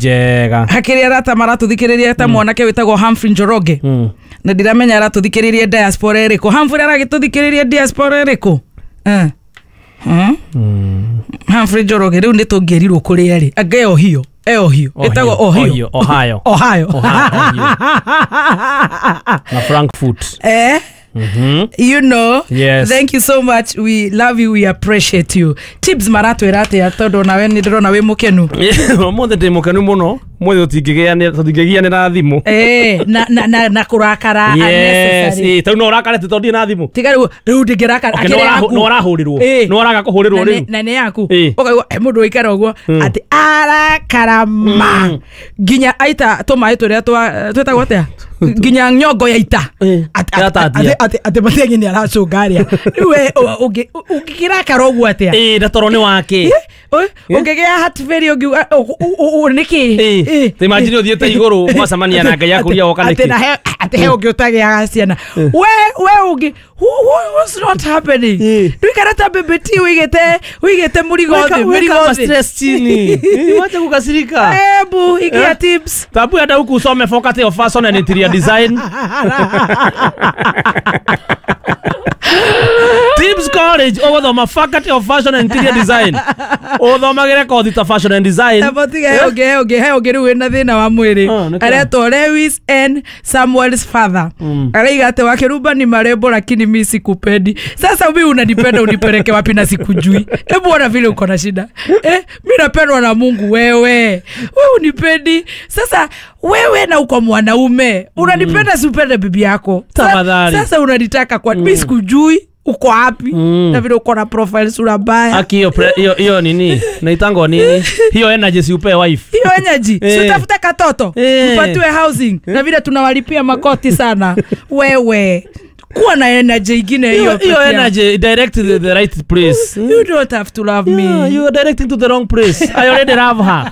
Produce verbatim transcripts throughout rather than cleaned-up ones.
njega hakiri arata maratuthikiriria ta mwanake witagwo Humphrey Njoroge na ndiramenya aratuthikiriria diaspora eriko Humphrey aragituthikiriria diaspora eriko eh Humphrey Njoroge riu ni tungerirwo kuri ari ageo hiyo eo hiyo etagwo Ohio Ohio Ohio na Frankfurt eh Mhm. You know, yes. Thank you so much. We love you. We appreciate you. Tips maratu erate ya todo na we ni ndrona we mukenu. Mothe ndi mukenu muno. Mothe utingigia ni utingigia ni na thimu. Eh, na na na, na kurakara unnecessary. Yes, tu no rakara te todi na thimu. Tigaru riu ndingirakara akire yaku. No rahurirwo. No raga kuhurirwo riu. Na ne yaku. Ukaigwa mundu ikara uguo ati arakarama. Ginya aita to mai turia twa twetagwo atia. Ginya nyongo ya ita. Ati ati ati mategi ni aracungaria we ugikirakara uguo atia eh ndatoro ni wake ungegea heart failure ugu niki te imagine uthiete iguru mwacamania na ngai yakuria woka niki ati na ati he ungi utagia ciana we we ungi what's not happening duikarata bebeti wigete wigete murigo murigo stress chini wacha kukasirika ebu igia tips tabu hata huku usome Faculty of Fashion and Interior Design Tips College othoma Faculty of Fashion and Interior Design othoma gere kothi ta Fashion and Design abotige oge oge he oge ruwe na thina wa mwiri areto Lewis and Samuel's father araiga ate wakiruba ni marembo lakini mimi sikupendi sasa mimi unanipenda unipeleke wapi na sikujui hebu ona vile uko na shida eh mimi napendwa na Mungu wewe wewe unipendi sasa wewe na uko mwanaume unanipenda si upende bibi yako tafadhali sasa unanitaka kwa mimi sikujui uko wapi na vile uko na profile sura baya aki hiyo hiyo hiyo nini naitango nini hiyo energy si upe wife hiyo energy si utafuta katoto upatiwe housing na vile tunawalipia makoti sana wewe kuwa na energy ingine hiyo hiyo energy direct to the right place you don't have to love me yeah, you are directing to the wrong place I already love her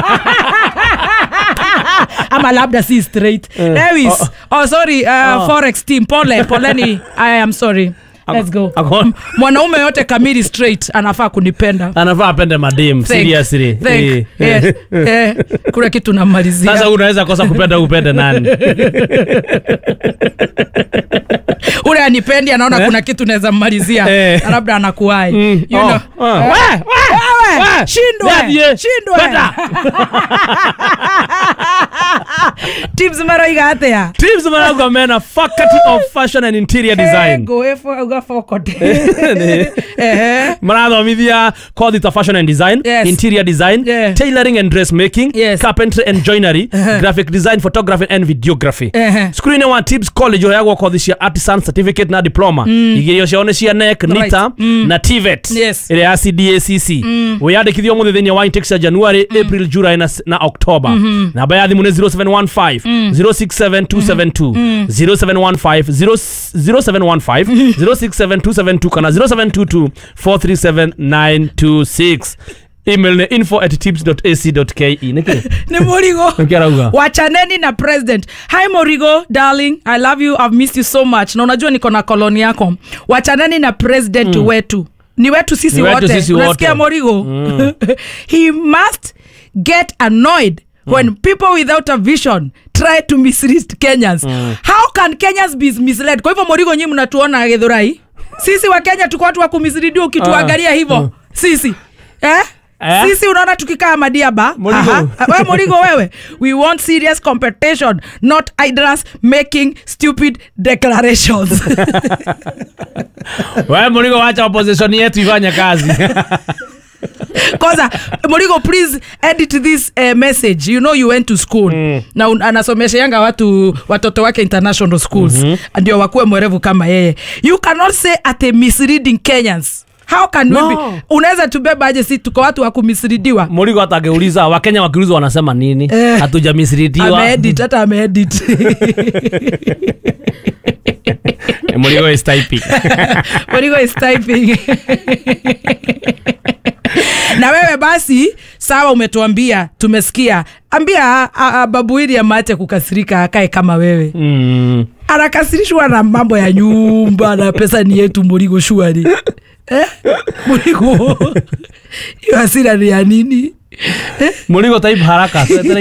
ama labda si straight uh, Lewis oh, oh sorry uh, oh. Forex team pole poleni I am sorry let's go mwanaume yote kamili straight anafaa kunipenda anafaa apende madem seriously eh eh, eh kuna kitu namalizia sasa unaweza kosa kupenda upende nani ule anipendi anaona eh? Kuna kitu naweza mmalizia eh. Labda anakuai mm. You oh. know oh. Uh. we we shindwe shindwe Tips maroiga atia Tips maroiga mena Faculty of Fashion and Interior Design go efo uga fokote eh marathomithia kothi ta Fashion and Design yes. Interior Design yeah. Tailoring and dressmaking yes. Carpentry and joinery uh-huh. Graphic design photography and videography uh-huh. Screen one Tips College oyagwo kothi cia artisan certificate na diploma mm. Igirio cione cia N E C right. Nita mm. na T V E T yes. Ile ya C D A C C mm. Uyandikithio mu thini wa Intex January mm. April July na, na October mm-hmm. Namba ya thimu ni zero seven one five zero six seven two seven two zero seven one five zero seven one five zero six seven two seven two kana zero seven two two four three seven nine two six Email ni info at tips dot a c dot k e niki ni Murigo wachaneni na president. Hi Murigo darling, I love you, I've missed you so much. Na unajua niko na koloni yako. Wachaneni na president mm. wetu ni wetu sisi ni wote wetu unasikia Murigo mm. He must get annoyed mm. when people without a vision try to mislead Kenyans mm. How can Kenyans be misled? Kwa hivyo Murigo nyinyi mnatuona Githurai sisi wa Kenya tuko watu wa kumislead ukituangalia uh, hivyo uh. Sisi eh Eh? Sisi unaona tukikaa Madiaba wewe Murigo wewe we want serious competition not idlers making stupid declarations. Wewe Murigo wacha opposition yetu ifanye kazi. Koza Murigo please edit this uh, message. You know you went to school mm. na un- anasomesha yanga watu watoto wake international schools mm-hmm. Ndio wakuwe mwerevu kama yeye. You cannot say at a misleading Kenyans. How can no. we be? Unaweza tubeba aje si tuko watu wa kumisridiwa? Murigo hata angeuliza Wakenya wakiulizwa wanasema nini? Eh, hatuja misridiwa. Ameedit hata ameedit. Murigo is typing. Murigo is typing. Na wewe basi sawa umetuambia tumesikia. Ambia a, a, babu hili ya mate kukasirika akae kama wewe. Mm. Anakasirishwa na mambo ya nyumba na pesa ni yetu Murigo shwari. Eh? Murigo. Hiyo hasira ni ya nini? Eh? Murigo type haraka.